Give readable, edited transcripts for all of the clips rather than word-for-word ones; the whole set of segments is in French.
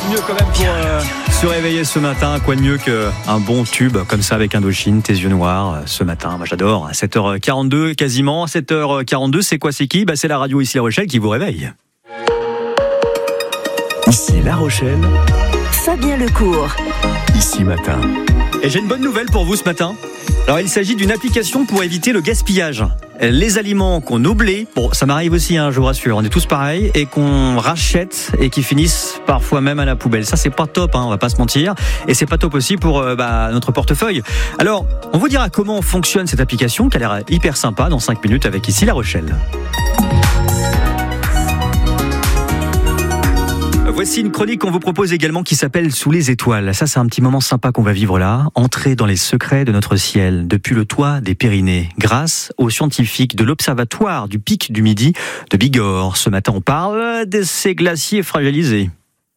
de mieux quand même pour se réveiller ce matin? Quoi de mieux qu'un bon tube comme ça avec Indochine, Tes yeux noirs ce matin? Moi j'adore. À 7h42 quasiment. 7h42, c'est quoi, c'est qui? C'est la radio ici La Rochelle qui vous réveille. Ici La Rochelle, Fabien Lecourt. Ici Matin. Et j'ai une bonne nouvelle pour vous ce matin. Alors il s'agit d'une application pour éviter le gaspillage. Les aliments qu'on oublie, bon ça m'arrive aussi, je vous rassure, on est tous pareils, et qu'on rachète et qui finissent parfois même à la poubelle. Ça c'est pas top, on va pas se mentir, et c'est pas top aussi pour notre portefeuille. Alors on vous dira comment fonctionne cette application qui a l'air hyper sympa dans 5 minutes avec ici La Rochelle. Voici une chronique qu'on vous propose également qui s'appelle Sous les étoiles. Ça, c'est un petit moment sympa qu'on va vivre là. Entrer dans les secrets de notre ciel, depuis le toit des Pyrénées, grâce aux scientifiques de l'Observatoire du Pic du Midi de Bigorre. Ce matin, on parle de ces glaciers fragilisés.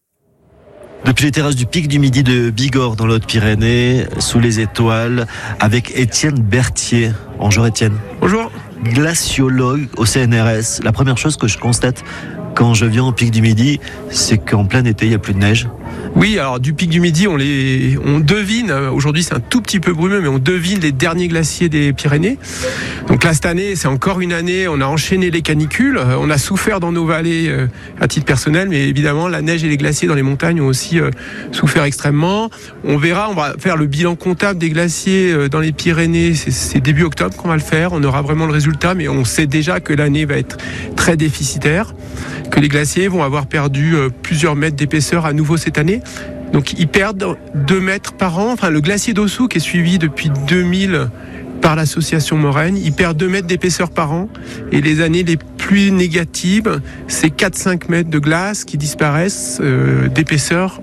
Depuis les terrasses du Pic du Midi de Bigorre dans les Hautes-Pyrénées, sous les étoiles, avec Étienne Berthier. Bonjour Étienne. Bonjour. Glaciologue au CNRS. La première chose que je constate quand je viens au Pic du Midi, c'est qu'en plein été, il n'y a plus de neige. Oui, alors du Pic du Midi, on devine, aujourd'hui c'est un tout petit peu brumeux, mais on devine les derniers glaciers des Pyrénées. Donc là, cette année, c'est encore une année, on a enchaîné les canicules, on a souffert dans nos vallées à titre personnel, mais évidemment, la neige et les glaciers dans les montagnes ont aussi souffert extrêmement. On verra, on va faire le bilan comptable des glaciers dans les Pyrénées, c'est début octobre qu'on va le faire, on aura vraiment le résultat, mais on sait déjà que l'année va être très déficitaire, que les glaciers vont avoir perdu plusieurs mètres d'épaisseur à nouveau cette année. Donc ils perdent 2 mètres par an. Enfin, le glacier d'Ossou, qui est suivi depuis 2000 par l'association Moraine, il perd 2 mètres d'épaisseur par an. Et les années les plus négatives, c'est 4-5 mètres de glace qui disparaissent d'épaisseur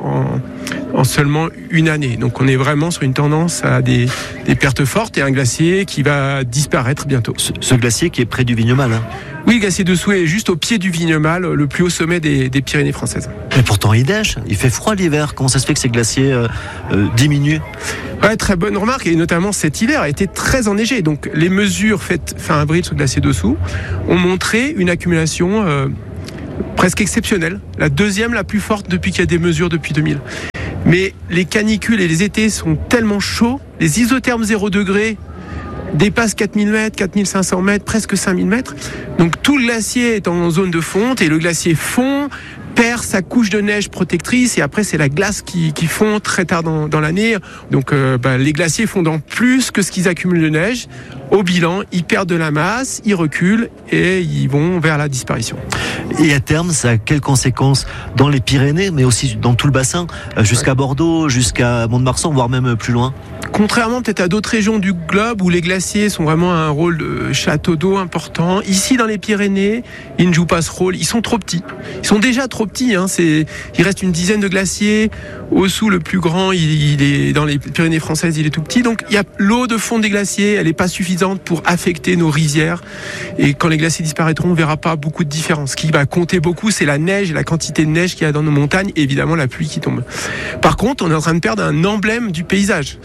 en seulement une année. Donc on est vraiment sur une tendance à des pertes fortes et un glacier qui va disparaître bientôt. Ce glacier qui est près du Vignemale. Oui, le glacier d'Ossou est juste au pied du Vignemale, le plus haut sommet des Pyrénées françaises. Mais pourtant il neige, il fait froid l'hiver. Comment ça se fait que ces glaciers diminuent? Ouais, très bonne remarque, et notamment cet hiver a été très enneigé. Donc les mesures faites fin avril sur le glacier d'Ossou ont montré une accumulation presque exceptionnelle, la deuxième la plus forte depuis qu'il y a des mesures depuis 2000. Mais les canicules et les étés sont tellement chauds, les isothermes 0 degré dépasse 4000 mètres, 4500 mètres, presque 5000 mètres. Donc tout le glacier est en zone de fonte et le glacier fond, perd sa couche de neige protectrice et après c'est la glace qui fond très tard dans l'année. Donc les glaciers fondant plus que ce qu'ils accumulent de neige. Au bilan, ils perdent de la masse, ils reculent et ils vont vers la disparition. Et à terme, ça a quelles conséquences dans les Pyrénées, mais aussi dans tout le bassin, jusqu'à Bordeaux, jusqu'à Mont-de-Marsan, voire même plus loin? Contrairement peut-être à d'autres régions du globe où les glaciers sont vraiment un rôle de château d'eau important, ici dans les Pyrénées, ils ne jouent pas ce rôle. Ils sont trop petits. Ils sont déjà trop petits. Il reste une dizaine de glaciers. Ossou, le plus grand, il est dans les Pyrénées françaises, il est tout petit. Donc il y a l'eau de fond des glaciers, elle n'est pas suffisante pour affecter nos rizières. Et quand les glaciers disparaîtront, on ne verra pas beaucoup de différence. Ce qui va compter beaucoup, c'est la neige et la quantité de neige qu'il y a dans nos montagnes, et évidemment la pluie qui tombe. Par contre, on est en train de perdre un emblème du paysage.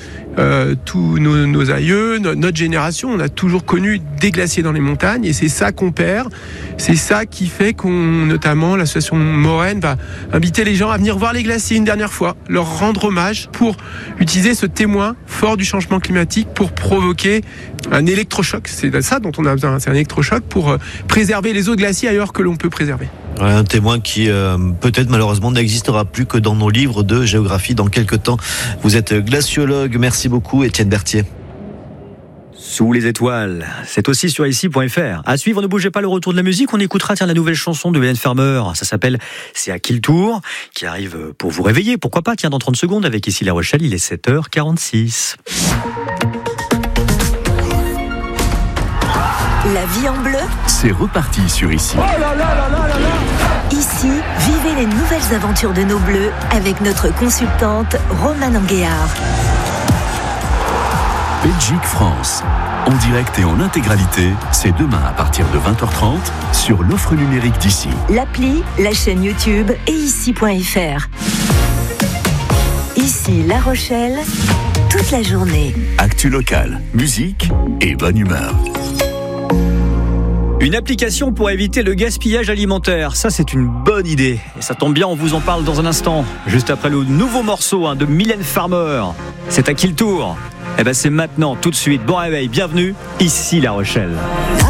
Tous nos aïeux, notre génération, on a toujours connu des glaciers dans les montagnes et c'est ça qu'on perd. C'est ça qui fait notamment l'association Moraine va inviter les gens à venir voir les glaciers une dernière fois, leur rendre hommage pour utiliser ce témoin fort du changement climatique pour provoquer un électrochoc. C'est ça dont on a besoin, c'est un électrochoc pour préserver les eaux de glaciers ailleurs que l'on peut préserver. Un témoin qui peut-être malheureusement n'existera plus que dans nos livres de géographie dans quelques temps. Vous êtes glaciologue, merci beaucoup Étienne Berthier. Sous les étoiles, c'est aussi sur ici.fr. À suivre, ne bougez pas, le retour de la musique. On écoutera la nouvelle chanson de Hélène Farmer. Ça s'appelle C'est à qui le tour, qui arrive pour vous réveiller. Pourquoi pas, dans 30 secondes avec ici La Rochelle, il est 7h46. La vie en bleu, C'est reparti sur Ici. ici, vivez les nouvelles aventures de nos bleus avec notre consultante Romane Anguéard. Belgique-France. En direct et en intégralité, c'est demain à partir de 20h30 sur l'offre numérique d'Ici. L'appli, la chaîne YouTube et ici.fr. Ici La Rochelle, toute la journée. Actu locale, musique et bonne humeur. Une application pour éviter le gaspillage alimentaire, ça c'est une bonne idée. Et ça tombe bien, on vous en parle dans un instant, juste après le nouveau morceau de Mylène Farmer. C'est à qui le tour ? Eh ben c'est maintenant, tout de suite. Bon réveil, bienvenue, ici La Rochelle.